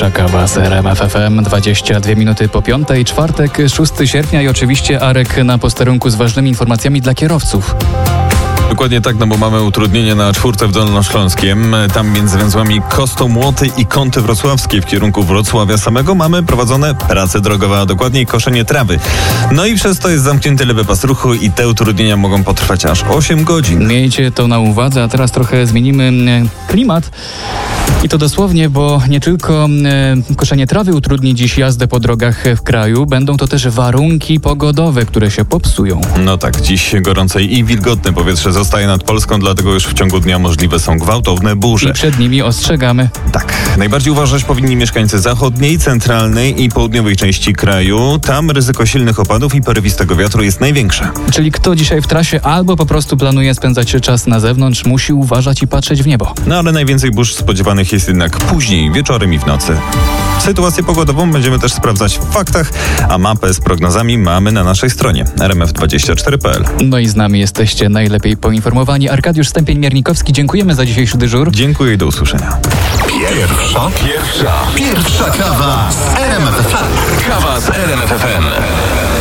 Pierwsza kawa z RMF FM, 22 minuty po 5, czwartek, 6 sierpnia i oczywiście Arek na posterunku z ważnymi informacjami dla kierowców. Dokładnie tak, no bo mamy utrudnienie na 4 w Dolnośląskiem. Tam między węzłami Kostomłoty i Kąty Wrocławskie w kierunku Wrocławia samego mamy prowadzone prace drogowe, a dokładniej koszenie trawy. No i przez to jest zamknięty lewy pas ruchu i te utrudnienia mogą potrwać aż 8 godzin. Miejcie to na uwadze, a teraz trochę zmienimy klimat. I to dosłownie, bo nie tylko koszenie trawy utrudni dziś jazdę po drogach w kraju, będą to też warunki pogodowe, które się popsują. No tak, dziś gorące i wilgotne powietrze zostaje nad Polską, dlatego już w ciągu dnia możliwe są gwałtowne burze. I przed nimi ostrzegamy. Tak, najbardziej uważać powinni mieszkańcy zachodniej, centralnej i południowej części kraju. Tam ryzyko silnych opadów i porywistego wiatru jest największe. Czyli kto dzisiaj w trasie albo po prostu planuje spędzać czas na zewnątrz, musi uważać i patrzeć w niebo. No ale najwięcej burz spodziewanych jest jednak później, wieczorem i w nocy. Sytuację pogodową będziemy też sprawdzać w faktach, a mapę z prognozami mamy na naszej stronie rmf24.pl. No i z nami jesteście najlepiej poinformowani. Arkadiusz Stępień-Miernikowski, dziękujemy za dzisiejszy dyżur. Dziękuję i do usłyszenia. Pierwsza kawa z RMF FM. Kawa z RMF FM.